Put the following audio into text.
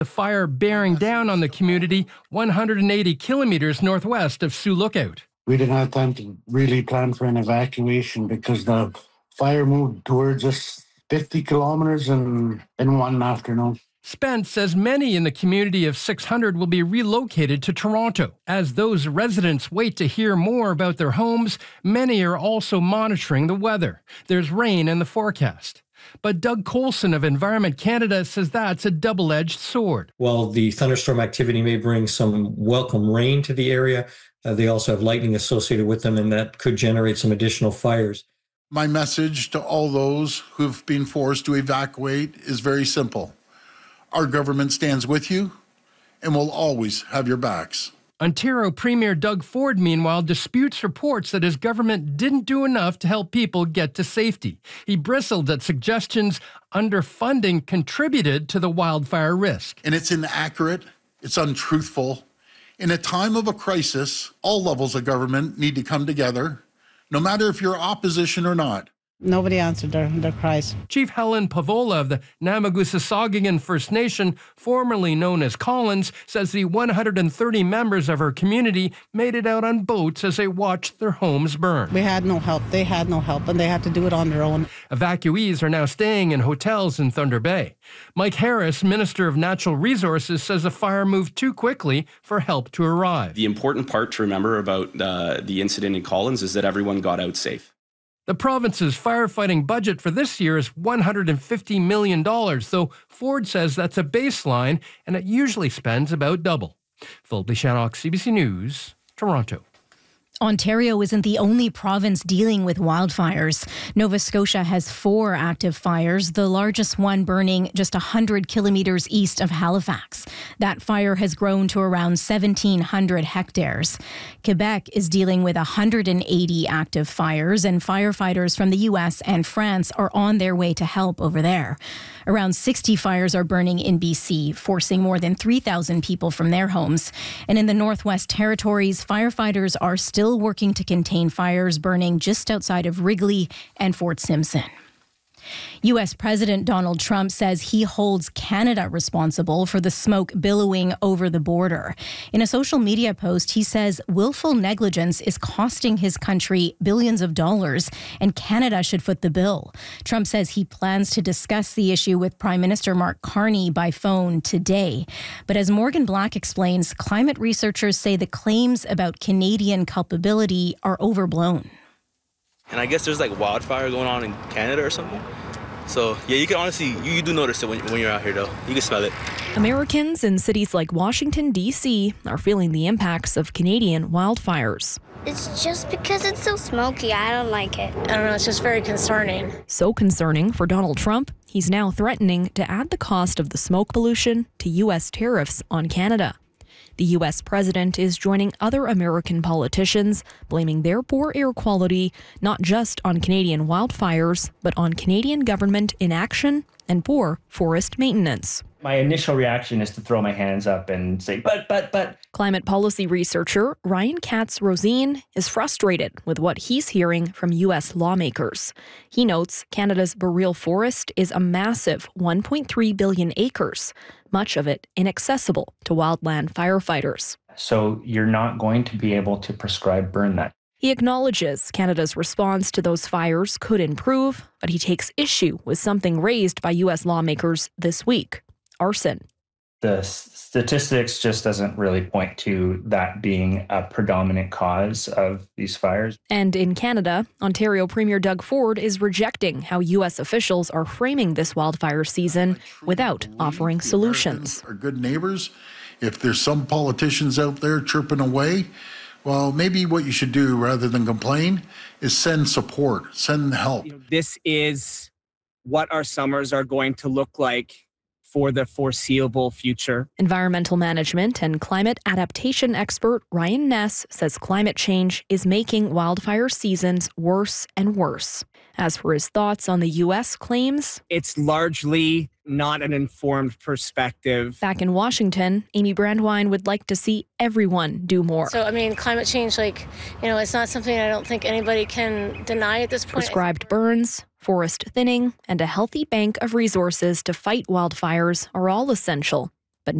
The fire bearing down on the community 180 kilometers northwest of Sioux Lookout. We didn't have time to really plan for an evacuation because the fire moved towards us 50 kilometers in one afternoon. Spence says many in the community of 600 will be relocated to Toronto. As those residents wait to hear more about their homes, many are also monitoring the weather. There's rain in the forecast. But Doug Colson of Environment Canada says that's a double-edged sword. While the thunderstorm activity may bring some welcome rain to the area, they also have lightning associated with them, and that could generate some additional fires. My message to all those who've been forced to evacuate is very simple. Our government stands with you and will always have your backs. Ontario Premier Doug Ford, meanwhile, disputes reports that his government didn't do enough to help people get to safety. He bristled at suggestions underfunding contributed to the wildfire risk. And it's inaccurate, it's untruthful. In a time of a crisis, all levels of government need to come together, no matter if you're opposition or not. Nobody answered their cries. Chief Helen Pavola of the Namagusa-Saugagan First Nation, formerly known as Collins, says the 130 members of her community made it out on boats as they watched their homes burn. We had no help. They had no help, and they had to do it on their own. Evacuees are now staying in hotels in Thunder Bay. Mike Harris, Minister of Natural Resources, says the fire moved too quickly for help to arrive. The important part to remember about the incident in Collins is that everyone got out safe. The province's firefighting budget for this year is $150 million, though Ford says that's a baseline and it usually spends about double. Phil Bishanock, CBC News, Toronto. Ontario isn't the only province dealing with wildfires. Nova Scotia has 4 active fires, the largest one burning just 100 kilometres east of Halifax. That fire has grown to around 1,700 hectares. Quebec is dealing with 180 active fires, and firefighters from the U.S. and France are on their way to help over there. Around 60 fires are burning in BC, forcing more than 3,000 people from their homes. And in the Northwest Territories, firefighters are still working to contain fires burning just outside of Wrigley and Fort Simpson. U.S. President Donald Trump says he holds Canada responsible for the smoke billowing over the border. In a social media post, he says willful negligence is costing his country billions of dollars, and Canada should foot the bill. Trump says he plans to discuss the issue with Prime Minister Mark Carney by phone today. But as Morgan Black explains, climate researchers say the claims about Canadian culpability are overblown. And I guess there's like wildfire going on in Canada or something. So, yeah, you can honestly, you do notice it when you're out here, though. You can smell it. Americans in cities like Washington, D.C. are feeling the impacts of Canadian wildfires. It's just because it's so smoky. I don't like it. I don't know. It's just very concerning. So concerning for Donald Trump, he's now threatening to add the cost of the smoke pollution to U.S. tariffs on Canada. The U.S. president is joining other American politicians, blaming their poor air quality not just on Canadian wildfires, but on Canadian government inaction and poor forest maintenance. My initial reaction is to throw my hands up and say, but. Climate policy researcher Ryan Katz-Rosene is frustrated with what he's hearing from U.S. lawmakers. He notes Canada's boreal forest is a massive 1.3 billion acres, much of it inaccessible to wildland firefighters. So you're not going to be able to prescribe burn that. He acknowledges Canada's response to those fires could improve, but he takes issue with something raised by U.S. lawmakers this week: arson. The statistics just doesn't really point to that being a predominant cause of these fires. And in Canada, Ontario Premier Doug Ford is rejecting how U.S. officials are framing this wildfire season without offering solutions. Our good neighbors, if there's some politicians out there chirping away, well, maybe what you should do rather than complain is send support, send help. This is what our summers are going to look like for the foreseeable future. Environmental management and climate adaptation expert Ryan Ness says climate change is making wildfire seasons worse and worse. As for his thoughts on the U.S. claims, it's largely not an informed perspective. Back in Washington, Amy Brandwein would like to see everyone do more. So, I mean, climate change, it's not something I don't think anybody can deny at this point. Prescribed burns, forest thinning, and a healthy bank of resources to fight wildfires are all essential